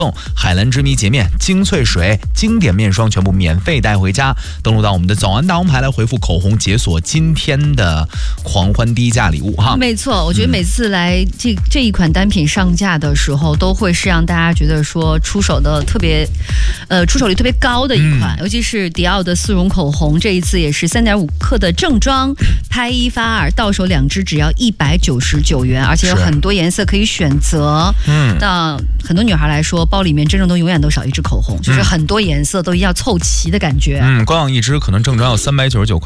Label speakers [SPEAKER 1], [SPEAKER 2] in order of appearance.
[SPEAKER 1] 海蓝之谜洁面、精粹水、经典面霜全部免费带回家。登录到我们的早安大红牌来回复口红，解锁今天的狂欢低价礼物哈。
[SPEAKER 2] 没错，我觉得每次来这一款单品上架的时候，都会是让大家觉得说出手率特别高的一款，尤其是迪奥的丝绒口红，这一次也是3.5克的正装，拍一发二，到手2支只要199元，而且有很多颜色可以选择。那很多女孩来说，包里面真正都永远都少一支口红，就是很多颜色都要凑齐的感觉。
[SPEAKER 1] 光有一支可能正装要399块。